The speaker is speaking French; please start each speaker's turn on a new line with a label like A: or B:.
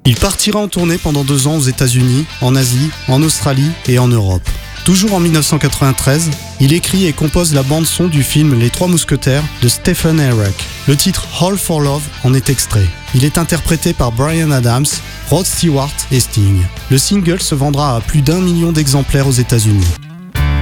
A: Il partira en tournée pendant 2 ans aux États-Unis, en Asie, en Australie et en Europe. Toujours en 1993, il écrit et compose la bande-son du film Les Trois Mousquetaires de Stephen Herek. Le titre All for Love en est extrait. Il est interprété par Bryan Adams, Rod Stewart et Sting. Le single se vendra à plus d'1 million d'exemplaires aux États-Unis.